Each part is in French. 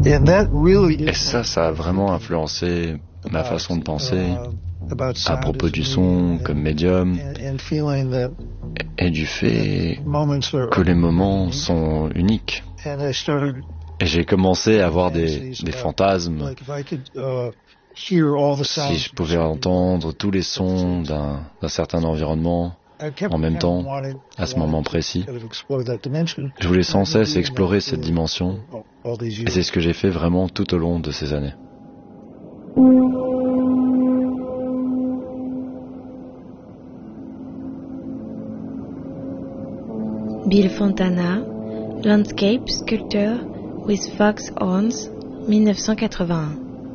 Et ça a vraiment influencé ma façon de penser à propos du son comme médium et du fait que les moments sont uniques. Et j'ai commencé à avoir des fantasmes. Si je pouvais entendre tous les sons d'un certain environnement en même temps, à ce moment précis, je voulais sans cesse explorer cette dimension. Et c'est ce que j'ai fait vraiment tout au long de ces années. Bill Fontana, Landscape Sculpture with Fox Horns, 1981.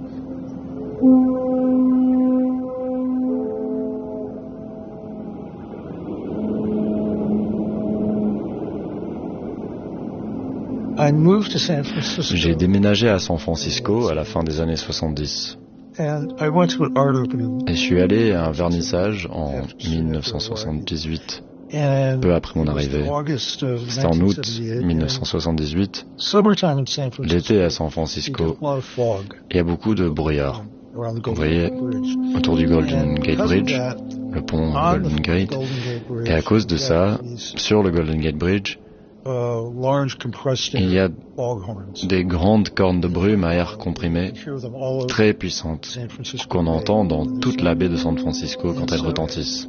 J'ai déménagé à San Francisco à la fin des années 70. Et je suis allé à un vernissage en 1978, peu après mon arrivée. C'était en août 1978. L'été à San Francisco, il y a beaucoup de brouillard. Vous voyez, autour du Golden Gate Bridge, le pont Golden Gate. Et à cause de ça, sur le Golden Gate Bridge, il y a des grandes cornes de brume à air comprimé très puissantes qu'on entend dans toute la baie de San Francisco quand elles retentissent.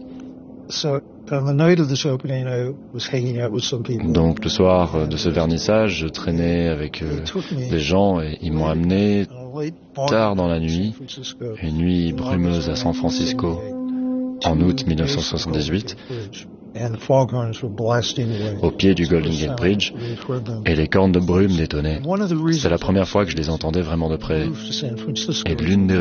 Donc le soir de ce vernissage, je traînais avec des gens et ils m'ont amené tard dans la nuit, une nuit brumeuse à San Francisco, en août 1978, au pied du Golden Gate Bridge, et les cornes de brume détonnaient. C'est la première fois que je les entendais vraiment de près. Et l'une des